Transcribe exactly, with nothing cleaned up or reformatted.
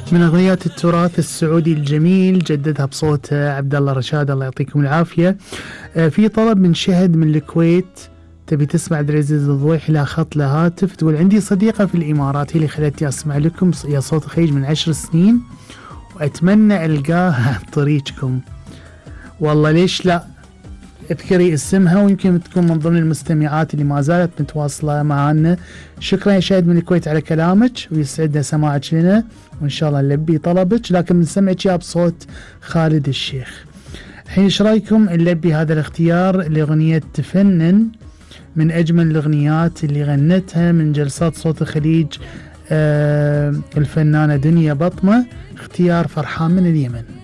من أغنيات التراث السعودي الجميل جددها بصوت عبد الله رشاد، الله يعطيكم العافية. في طلب من شهد من الكويت، تبي تسمع عبد العزيز الضويحي لا خط لا هاتف. تقول عندي صديقة في الإمارات هي اللي خلتني أسمع لكم يا صوت الخليج من عشر سنين وأتمنى ألقاها طريقكم. والله ليش لا، اذكري اسمها ويمكن تكون من ضمن المستمعات اللي ما زالت متواصلة معنا. شكرا يا شاهد من الكويت على كلامك، ويسعدنا سماعك لنا، وإن شاء الله نلبي طلبك، لكن بنسمعك يا بصوت خالد الشيخ. الحين ايش رايكم نلبي هذا الاختيار لأغنية تفنن، من أجمل الأغنيات اللي غنتها من جلسات صوت الخليج آه الفنانة دنيا بطمة، اختيار فرحان من اليمن.